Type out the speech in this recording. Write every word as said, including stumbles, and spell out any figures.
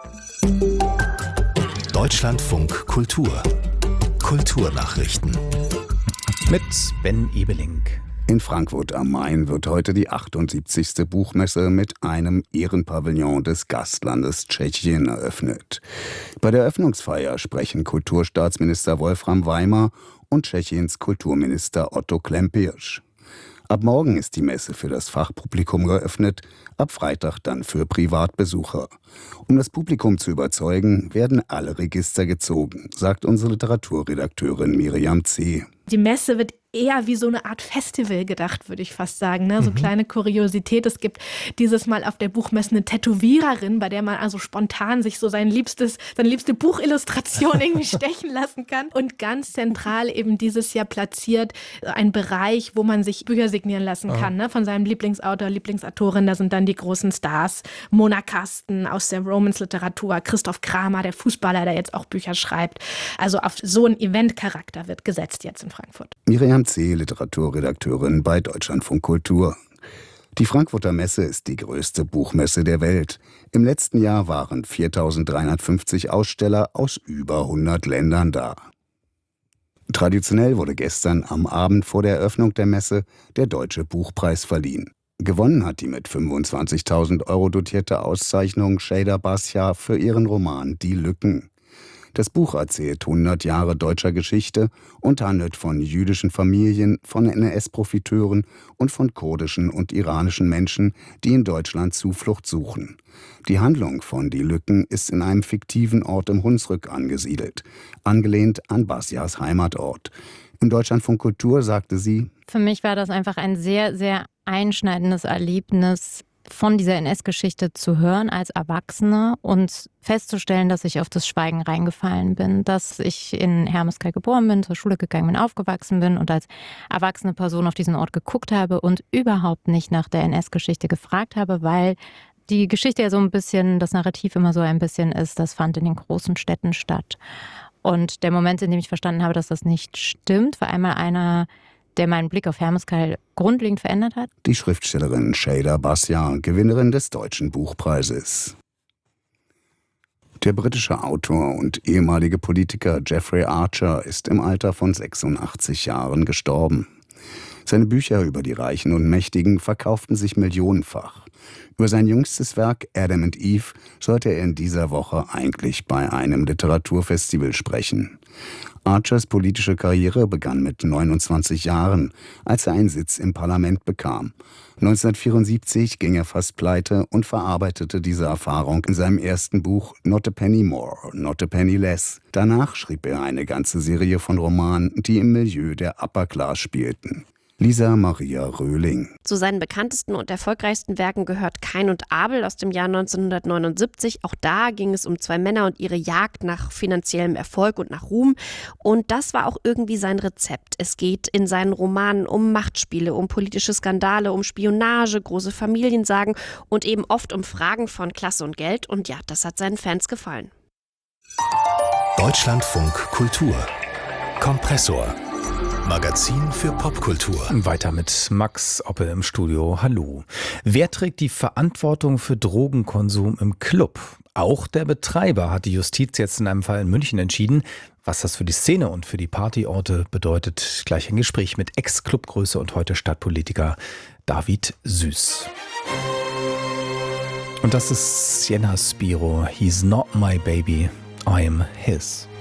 Deutschlandfunk Kultur. Kulturnachrichten. Mit Ben Ebeling. In Frankfurt am Main wird heute die achtundsiebzigste Buchmesse mit einem Ehrenpavillon des Gastlandes Tschechien eröffnet. Bei der Eröffnungsfeier sprechen Kulturstaatsminister Wolfram Weimer und Tschechiens Kulturminister Otto Klempisch. Ab morgen ist die Messe für das Fachpublikum geöffnet, ab Freitag dann für Privatbesucher. Um das Publikum zu überzeugen, werden alle Register gezogen, sagt unsere Literaturredakteurin Miriam C. Die Messe wird eher wie so eine Art Festival gedacht, würde ich fast sagen. Ne? So mhm. kleine Kuriosität. Es gibt dieses Mal auf der Buchmesse eine Tätowiererin, bei der man also spontan sich so sein liebstes, seine liebste Buchillustration irgendwie stechen lassen kann. Und ganz zentral eben dieses Jahr platziert ein Bereich, wo man sich Bücher signieren lassen kann. Ne? Von seinem Lieblingsautor, Lieblingsautorin. Da sind dann die großen Stars. Mona Kasten aus der Romance-Literatur. Christoph Kramer, der Fußballer, der jetzt auch Bücher schreibt. Also auf so einen Eventcharakter wird gesetzt jetzt in Frankfurt. Miriam C., Literaturredakteurin bei Deutschlandfunk Kultur. Die Frankfurter Messe ist die größte Buchmesse der Welt. Im letzten Jahr waren viertausenddreihundertfünfzig Aussteller aus über hundert Ländern da. Traditionell wurde gestern am Abend vor der Eröffnung der Messe der Deutsche Buchpreis verliehen. Gewonnen hat die mit fünfundzwanzigtausend Euro dotierte Auszeichnung Şeyda Basya für ihren Roman Die Lücken. Das Buch erzählt hundert Jahre deutscher Geschichte und handelt von jüdischen Familien, von N S-Profiteuren und von kurdischen und iranischen Menschen, die in Deutschland Zuflucht suchen. Die Handlung von Die Lücken ist in einem fiktiven Ort im Hunsrück angesiedelt, angelehnt an Basyas Heimatort. Im Deutschlandfunk Kultur sagte sie: Für mich war das einfach ein sehr, sehr einschneidendes Erlebnis, von dieser N S-Geschichte zu hören als Erwachsene und festzustellen, dass ich auf das Schweigen reingefallen bin, dass ich in Hermeskeil geboren bin, zur Schule gegangen bin, aufgewachsen bin und als erwachsene Person auf diesen Ort geguckt habe und überhaupt nicht nach der N S-Geschichte gefragt habe, weil die Geschichte ja so ein bisschen, das Narrativ immer so ein bisschen ist, das fand in den großen Städten statt. Und der Moment, in dem ich verstanden habe, dass das nicht stimmt, war einmal einer, der meinen Blick auf Hermeskeil grundlegend verändert hat. Die Schriftstellerin Şeyda Basya, Gewinnerin des Deutschen Buchpreises. Der britische Autor und ehemalige Politiker Jeffrey Archer ist im Alter von sechsundachtzig Jahren gestorben. Seine Bücher über die Reichen und Mächtigen verkauften sich millionenfach. Über sein jüngstes Werk Adam and Eve sollte er in dieser Woche eigentlich bei einem Literaturfestival sprechen. Archers politische Karriere begann mit neunundzwanzig Jahren, als er einen Sitz im Parlament bekam. neunzehnhundertvierundsiebzig ging er fast pleite und verarbeitete diese Erfahrung in seinem ersten Buch Not a Penny More, Not a Penny Less. Danach schrieb er eine ganze Serie von Romanen, die im Milieu der Upper Class spielten. Lisa Maria Röhling. Zu seinen bekanntesten und erfolgreichsten Werken gehört Kain und Abel aus dem Jahr neunzehnhundertneunundsiebzig. Auch da ging es um zwei Männer und ihre Jagd nach finanziellem Erfolg und nach Ruhm. Und das war auch irgendwie sein Rezept. Es geht in seinen Romanen um Machtspiele, um politische Skandale, um Spionage, große Familiensagen und eben oft um Fragen von Klasse und Geld. Und ja, das hat seinen Fans gefallen. Deutschlandfunk Kultur. Kompressor. Magazin für Popkultur. Weiter mit Max Oppel im Studio. Hallo. Wer trägt die Verantwortung für Drogenkonsum im Club? Auch der Betreiber, hat die Justiz jetzt in einem Fall in München entschieden. Was das für die Szene und für die Partyorte bedeutet, gleich ein Gespräch mit Ex-Clubgröße und heute Stadtpolitiker David Süß. Und das ist Sienna Spiro. He's not my baby, I'm his.